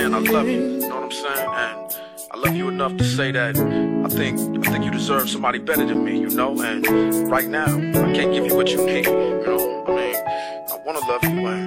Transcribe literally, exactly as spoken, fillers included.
saying I love you, you know what I'm saying? And I love you enough to say that I think I think you deserve somebody better than me, you know? And right now, I can't give you what you need, you know? I mean, I wanna love you, and